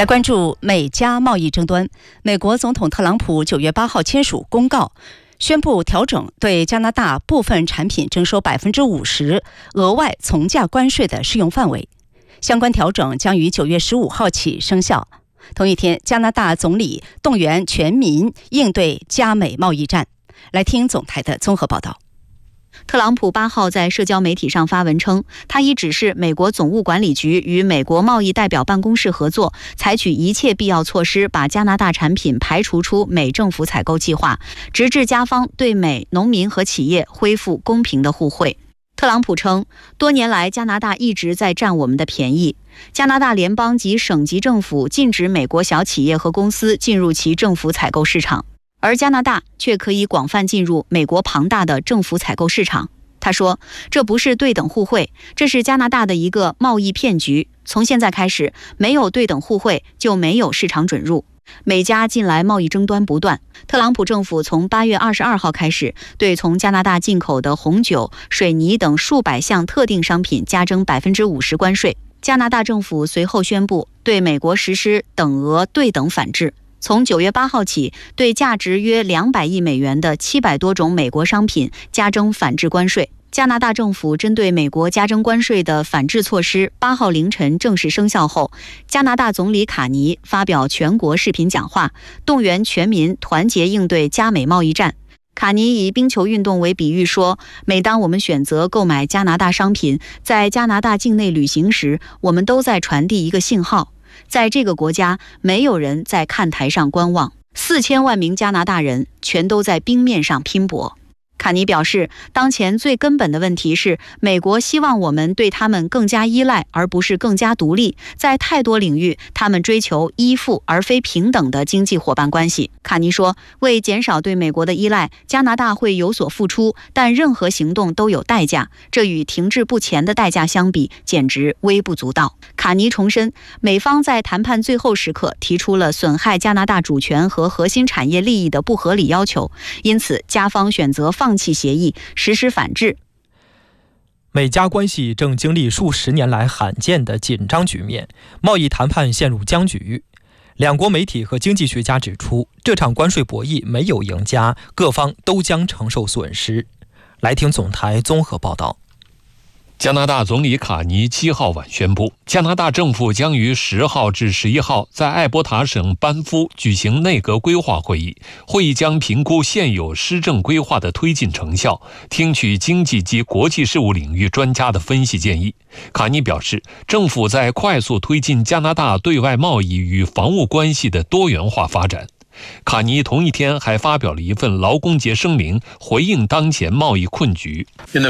来关注美加贸易争端。美国总统特朗普9月8号签署公告，宣布调整对加拿大部分产品征收50%额外从价关税的适用范围。相关调整将于9月15号起生效。同一天，加拿大总理动员全民应对加美贸易战。来听总台的综合报道。 特朗普8号在社交媒体上发文称，他已指示美国总务管理局与美国贸易代表办公室合作，采取一切必要措施，把加拿大产品排除出美政府采购计划，直至加方对美农民和企业恢复公平的互惠。特朗普称，多年来加拿大一直在占我们的便宜。加拿大联邦及省级政府禁止美国小企业和公司进入其政府采购市场，而加拿大却可以广泛进入美国庞大的政府采购市场。他说，这不是对等互惠，这是加拿大的一个贸易骗局。从现在开始，没有对等互惠，就没有市场准入。美加近来贸易争端不断，特朗普政府从8月22号开始，对从加拿大进口的红酒、水泥等数百项特定商品加征50%关税。加拿大政府随后宣布对美国实施等额对等反制。从9月8号起，对价值约200亿美元的700多种美国商品加征反制关税。加拿大政府针对美国加征关税的反制措施8号凌晨正式生效后，加拿大总理卡尼发表全国视频讲话，动员全民团结应对加美贸易战。卡尼以冰球运动为比喻说，每当我们选择购买加拿大商品，在加拿大境内旅行时，我们都在传递一个信号，在这个国家，没有人在看台上观望，4000万名加拿大人全都在冰面上拼搏。卡尼表示，当前最根本的问题是，美国希望我们对他们更加依赖，而不是更加独立。在太多领域，他们追求依附而非平等的经济伙伴关系。卡尼说，为减少对美国的依赖，加拿大会有所付出，但任何行动都有代价，这与停滞不前的代价相比，简直微不足道。卡尼重申，美方在谈判最后时刻提出了损害加拿大主权和核心产业利益的不合理要求，因此加方选择放弃协议，实施反制。 美加关系正经历数十年来罕见的紧张局面，贸易谈判陷入僵局。两国媒体和经济学家指出，这场关税博弈没有赢家，各方都将承受损失。来听总台综合报道。 加拿大总理卡尼7号晚宣布，加拿大政府将于10号至11号在艾伯塔省班夫举行内阁规划会议，会议将评估现有施政规划的推进成效，听取经济及国际事务领域专家的分析建议。卡尼表示，政府在快速推进加拿大对外贸易与防务关系的多元化发展。卡尼同一天还发表了一份劳工节声明，回应当前贸易困局。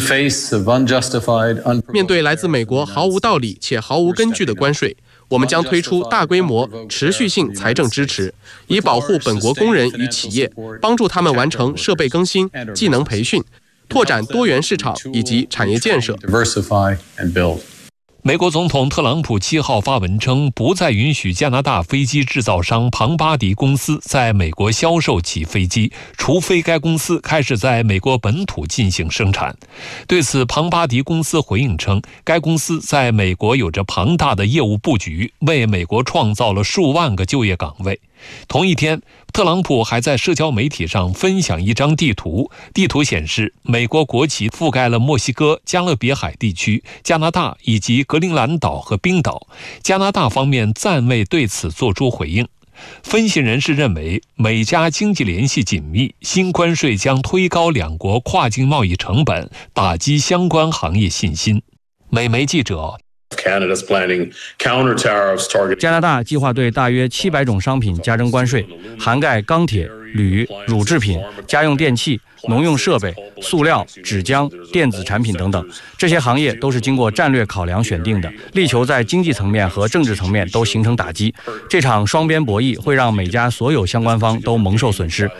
面对来自美国毫无道理且毫无根据的关税，我们将推出大规模、持续性财政支持，以保护本国工人与企业，帮助他们完成设备更新、技能培训、拓展多元市场以及产业建设。 美国总统特朗普7号发文称，不再允许加拿大飞机制造商庞巴迪公司在美国销售其飞机，除非该公司开始在美国本土进行生产。对此，庞巴迪公司回应称，该公司在美国有着庞大的业务布局，为美国创造了数万个就业岗位。同一天，特朗普还在社交媒体上分享一张地图，地图显示美国国旗覆盖了墨西哥、加勒比海地区、加拿大以及格陵兰岛和冰岛。加拿大方面暂未对此作出回应。分析人士认为，美加经济联系紧密，新关税将推高两国跨境贸易成本，打击相关行业信心。美媒记者加拿大计划对大约700种商品加征关税，涵盖钢铁、铝、乳制品、家用电器、农用设备、塑料、纸浆、电子产品等等。这些行业都是经过战略考量选定的，力求在经济层面和政治层面都形成打击。这场双边博弈会让美加所有相关方都蒙受损失。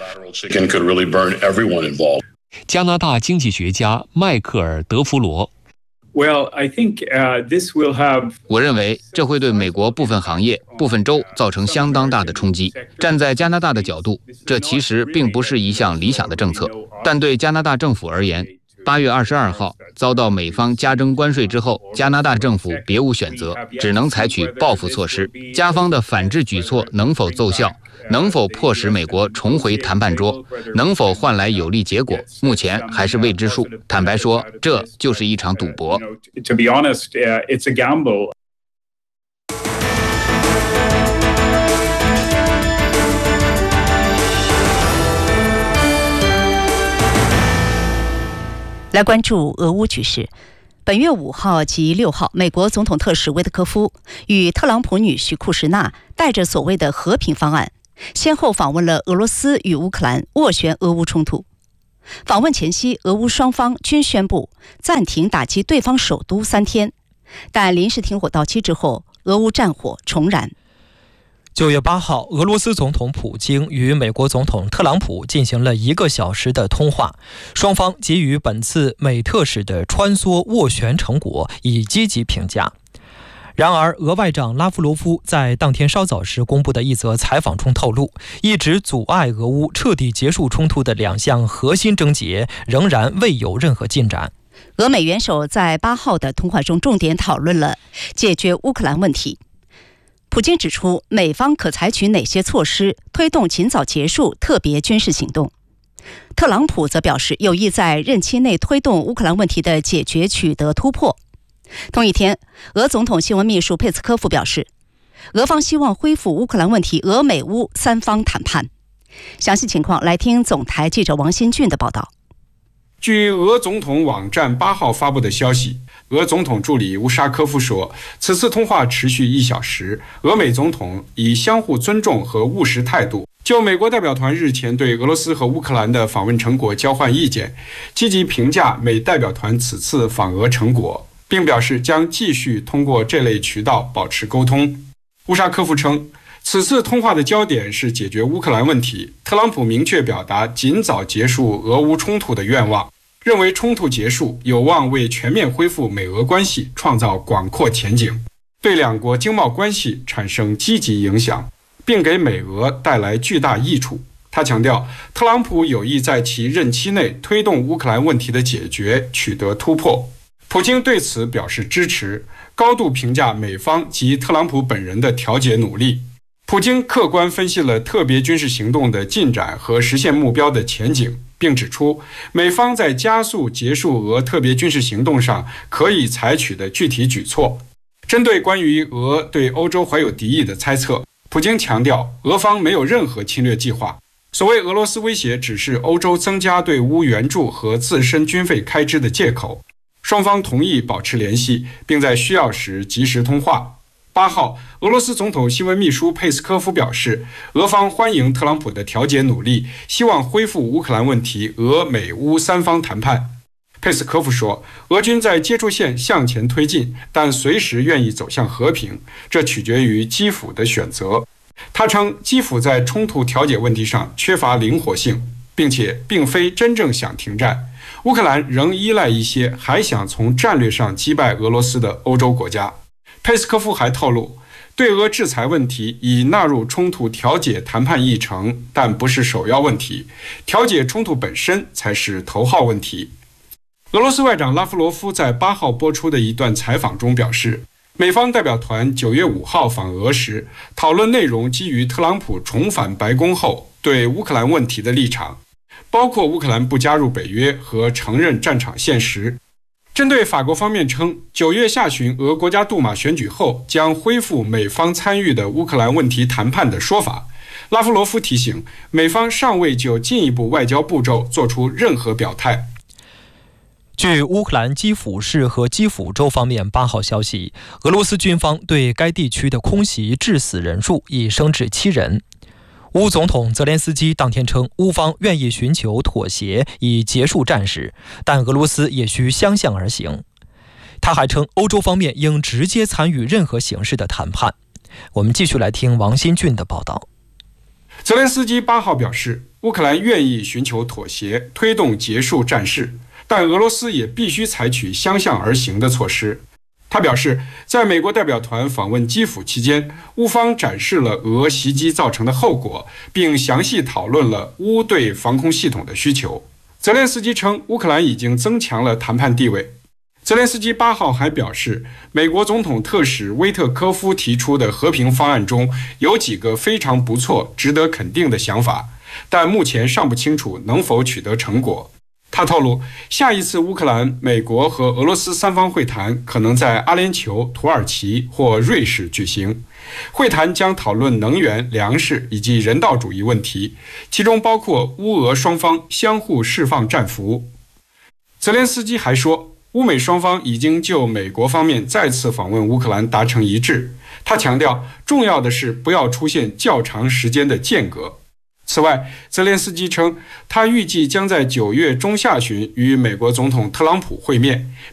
加拿大经济学家迈克尔·德弗罗我认为这会对美国部分行业、部分州造成相当大的冲击。站在加拿大的角度，这其实并不是一项理想的政策，但对加拿大政府而言， 8月22号遭到美方加征关税之后，加拿大政府别无选择，只能采取报复措施。加方的反制举措能否奏效，能否迫使美国重回谈判桌，能否换来有利结果，目前还是未知数。坦白说，这就是一场赌博。 来关注俄乌局势。本月5号及6号，美国总统特使威特科夫与特朗普女婿库什纳带着所谓的和平方案，先后访问了俄罗斯与乌克兰，斡旋俄乌冲突。访问前夕，俄乌双方均宣布暂停打击对方首都3天，但临时停火到期之后，俄乌战火重燃。 9月8号，俄罗斯总统普京与美国总统特朗普进行了1个小时的通话，双方给予本次美特使的穿梭斡旋成果以积极评价。然而，俄外长拉夫罗夫在当天稍早时公布的一则采访中透露，一直阻碍俄乌彻底结束冲突的2项核心症结仍然未有任何进展。 俄美元首在8号的通话中重点讨论了解决乌克兰问题。普京指出，美方可采取哪些措施推动尽早结束特别军事行动。特朗普则表示，有意在任期内推动乌克兰问题的解决取得突破。同一天，俄总统新闻秘书佩斯科夫表示，俄方希望恢复乌克兰问题俄美乌3方谈判。详细情况来听总台记者王新俊的报道。 据俄总统网站8号发布的消息，俄总统助理乌沙科夫说，此次通话持续1小时，俄美总统以相互尊重和务实态度，就美国代表团日前对俄罗斯和乌克兰的访问成果交换意见，积极评价美代表团此次访俄成果，并表示将继续通过这类渠道保持沟通。乌沙科夫称，此次通话的焦点是解决乌克兰问题，特朗普明确表达尽早结束俄乌冲突的愿望，认为冲突结束有望为全面恢复美俄关系创造广阔前景，对两国经贸关系产生积极影响，并给美俄带来巨大益处。他强调，特朗普有意在其任期内推动乌克兰问题的解决取得突破。普京对此表示支持，高度评价美方及特朗普本人的调解努力。普京客观分析了特别军事行动的进展和实现目标的前景，并指出美方在加速结束俄特别军事行动上可以采取的具体举措。针对关于俄对欧洲怀有敌意的猜测，普京强调俄方没有任何侵略计划，所谓俄罗斯威胁只是欧洲增加对乌援助和自身军费开支的借口。双方同意保持联系，并在需要时及时通话。8号，俄罗斯总统新闻秘书佩斯科夫表示，俄方欢迎特朗普的调解努力，希望恢复乌克兰问题俄美乌3方谈判。佩斯科夫说，俄军在接触线向前推进，但随时愿意走向和平，这取决于基辅的选择。他称，基辅在冲突调解问题上缺乏灵活性，并且并非真正想停战。乌克兰仍依赖一些还想从战略上击败俄罗斯的欧洲国家。佩斯科夫还透露，对俄制裁问题已纳入冲突调解谈判议程，但不是首要问题，调解冲突本身才是头号问题。俄罗斯外长拉夫罗夫在8号播出的一段采访中表示，美方代表团9月5号访俄时，讨论内容基于特朗普重返白宫后对乌克兰问题的立场，包括乌克兰不加入北约和承认战场现实。针对法国方面称9月下旬俄国家杜马选举后将恢复美方参与的乌克兰问题谈判的说法，拉夫罗夫提醒，美方尚未就进一步外交步骤做出任何表态。 据乌克兰基辅市和基辅州方面8号消息，俄罗斯军方对该地区的空袭致死人数已升至7人。乌总统泽连斯基当天称，乌方愿意寻求妥协以结束战事，但俄罗斯也需相向而行。他还称，欧洲方面应直接参与任何形式的谈判。我们继续来听王新俊的报道。 泽连斯基8号表示，乌克兰愿意寻求妥协，推动结束战事，但俄罗斯也必须采取相向而行的措施。他表示，在美国代表团访问基辅期间，乌方展示了俄袭击造成的后果，并详细讨论了乌对防空系统的需求。 泽连斯基称，乌克兰已经增强了谈判地位。泽连斯基8号还表示，美国总统特使威特科夫提出的和平方案中有几个非常不错、值得肯定的想法，但目前尚不清楚能否取得成果。他透露，下一次乌克兰、美国和俄罗斯三方会谈可能在阿联酋、土耳其或瑞士举行。会谈将讨论能源、粮食以及人道主义问题，其中包括乌俄双方相互释放战俘。泽连斯基还说，乌美双方已经就美国方面再次访问乌克兰达成一致。他强调，重要的是不要出现较长时间的间隔。此外，泽连斯基称，他预计将在9月中下旬与美国总统特朗普会面，